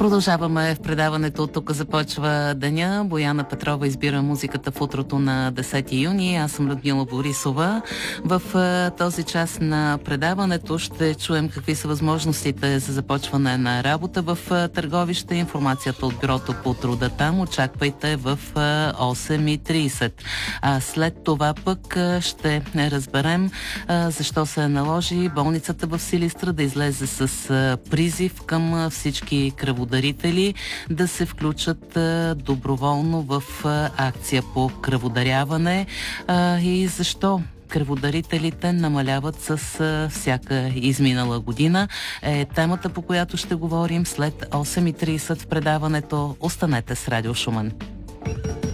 Продължаваме в предаването. Тук започва деня. Бояна Петрова избира музиката в утрото на 10 юни. Аз съм Людмила Борисова. В този час на предаването ще чуем какви са възможностите за започване на работа в Търговище. Информацията от бюрото по труда там очаквайте в 8:30. След това пък ще разберем защо се наложи болницата в Силистра да излезе с призив към всички кръводарители да се включат доброволно в акция по кръводаряване и защо кръводарителите намаляват с всяка изминала година. Темата, по която ще говорим след 8:30 в предаването. Останете с Радио Шумен.